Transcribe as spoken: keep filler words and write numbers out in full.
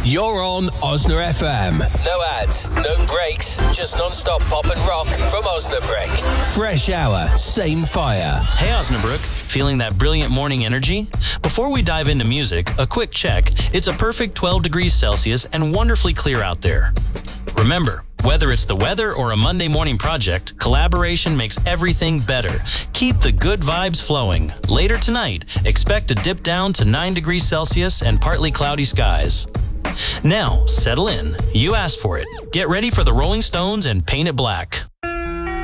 You're on Osna F M. No ads, no breaks, just non-stop pop and rock from Osnabrück. Fresh hour, same fire. Hey Osnabrück, feeling that brilliant morning energy? Before we dive into music, a quick check. It's a perfect twelve degrees Celsius and wonderfully clear out there. Remember, whether it's the weather or a Monday morning project, collaboration makes everything better. Keep the good vibes flowing. Later tonight, expect a dip down to nine degrees Celsius and partly cloudy skies. Now, settle in. You asked for it. Get ready for the Rolling Stones and Paint It Black.